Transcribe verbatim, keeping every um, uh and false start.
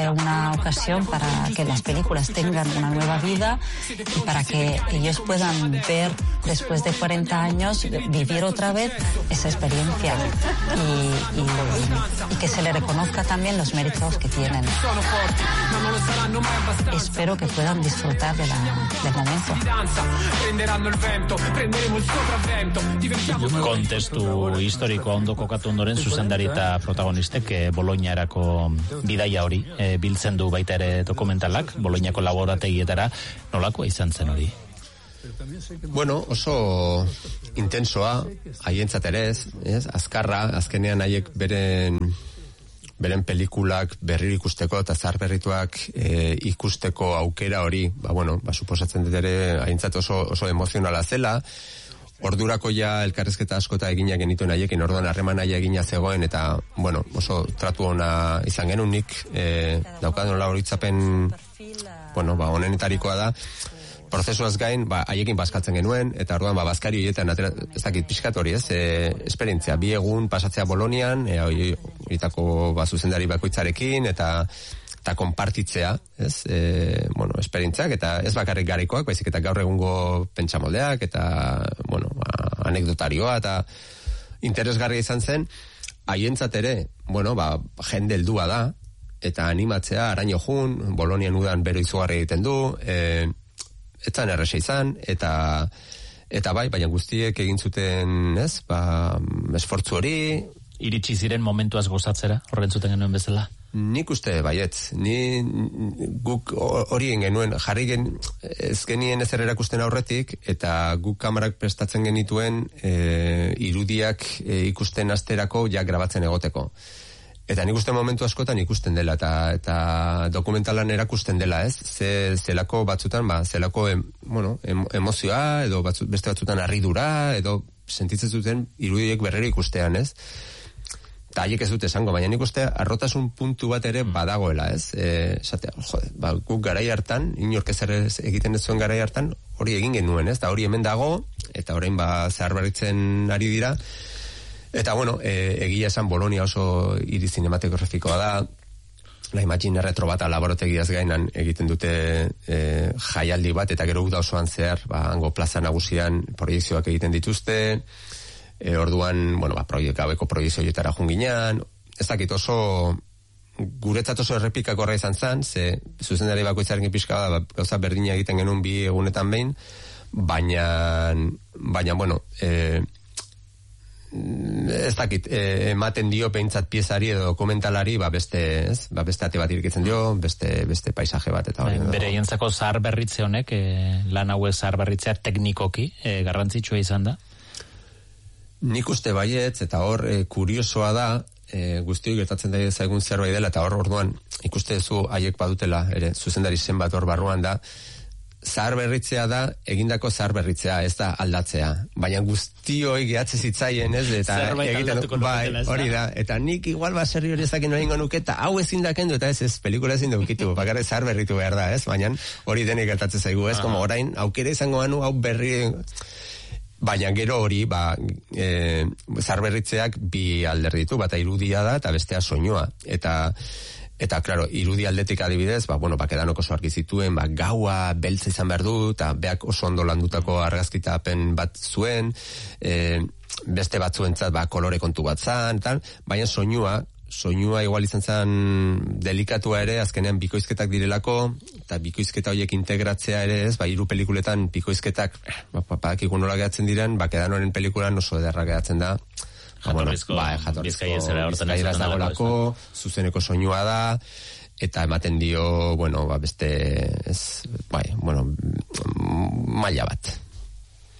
una ocasión para que las películas tengan una nueva vida y para que ellos puedan ver después de cuarenta años, vivir otra vez esa experiencia y, y, y que se le reconozca también los méritos que tienen. Espero que puedan disfrutar de la, del momento. Kontestu historikoa ondo kokatu ondoren zuzendari eta protagonistek Bolognarako bidaia hori e, biltzen du baita ere dokumentalak, Bolognako laborategietara. Nolakoa izan zen hori? Bueno, oso intensoa, haientzat ere ez, ez, azkarra, azkenean haiek beren beren pelikulak berriro ikusteko eta zaharberrituak e, ikusteko aukera hori, ba bueno, ba suposatzen dut ere haientzat oso oso emozionala zela. Ordurako ja elkarrizketa asko eta egina genituen haiekin, orduan harreman haia egina zegoen eta, bueno, oso tratu ona izan genuen nik, e, daukadan hola horitzapen, bueno, ba, honenetarikoa da, prozesuaz gain, ba, haiekin bazkatzen genuen, eta orduan, ba, bazkari horietan, ez dakit pixkat hori, ez, e, esperientzia, bi egun pasatzea Bolonian, e, horietako, ba, zuzendari bakoitzarekin, eta eta konpartitzea, ez, e, bueno, esperientziak, eta ez bakarrik garikoak, baizik eta gaur egungo pentsamoldeak, eta, bueno, ba, anekdotarioa, eta interesgarria izan zen, haientzat ere, bueno, ba, jende heldua da, eta animatzea, araño jun, Bolonian udan bero izugarri egiten du, e, etzan erresa izan, eta eta bai, baina guztiek egin zuten, ez, ba, esfortzu hori. Iritsi ziren momentuaz gozatzera, horren zuten genuen bezala? Nik uste baietz, ni guk hori genuen, jarri gen, ez genien ezer erakusten aurretik, eta guk kamerak prestatzen genituen e, irudiak e, ikusten asterako ja grabatzen egoteko. Eta nik uste momentu askotan ikusten dela, eta, eta dokumentalan erakusten dela, ez? Ze, zelako batzutan, ba, zelako em, bueno, em, emozioa, edo batzu, beste batzutan harridura, edo sentitzen zuten irudiek berriro ikustean, ez? Eta haiek ez dute esango, baina nik uste arrotasun puntu bat ere badagoela, ez? E, esatea, jode, ba, guk garai hartan, inork ezer egiten ez zuen garai hartan, hori egin genuen, ez? Eta hori hemen dago, eta orain ba zaharberritzen ari dira. Eta bueno, e, egia esan Bolonia oso hiri zinematografikoa da, la imagine retro bat laborategiaz gainan egiten dute e, jaialdi bat, eta gero uda osoan zehar, ba, hango plaza nagusian proiekzioak egiten dituzte, e, orduan, bueno, ba, proiek, gabeko proiekzioetara junginean, ez dakit oso, guretzat oso errepikakorra izan zen, ze zuzendari bakoitzarekin pixka da, ba, gauza berdina egiten genuen bi egunetan behin, baina, baina, bueno, e, ez dakit, eh, ematen dio behintzat piezari edo dokumentalari, ba beste, ez? Ba beste ate bat irekitzen dio, beste beste paisaje bat eta hori. Bereientzako zahar berritze honek, eh, lan hauek zahar berritzea teknikoki eh, garrantzitsua izan da. Nik uste baietz, eta hor eh, kuriosoa da, eh, guztioi gertatzen da zaigun zerbait dela, eta hor orduan ikuste duzu haiek badutela, ere zuzendari zen bat hor barruan da, zahar berritzea da, egindako zahar berritzea, ez da aldatzea. Baina guztioi gehatze zitzaien, ez? Eta egiten, bai, hori da. Eta nik igual baserri hori ezakin hori ingo nuke, eta hau ezin dakendu, eta ez, ez, pelikula ezin dukitu, bakarrik zahar berritu behar da, ez? Baina hori denik gertatzen zaigu, ez? Como orain, aukera izango banu, hau berri... Baina gero hori, ba, e, zahar berritzeak bi alder ditu, bata irudia da, eta bestea soinua. Eta... Eta, klaro, irudi aldetik adibidez, ba, bueno, ba, kedanok oso argi zituen, ba, gaua beltza izan behar du, eta beak oso ondo landutako argazkitapen bat zuen, e, beste batzuentzat, ba, kolore kontu bat zan, tal, baina soinua, soinua igual izan zen delikatua ere, azkenean bikoizketak direlako, eta bikoizketa horiek integratzea ere ez, ba, hiru pelikuletan bikoizketak, ba, ba, ba, nola gehatzen diren, ba, kedanoren pelikulan oso ederra gehatzen da, jatorrizko, ba, jatorrizko bizkaia bizkaira dagoelako, zuzeneko soinua da, eta ematen dio, bueno, ba, beste, ez, bai, bueno, maila bat.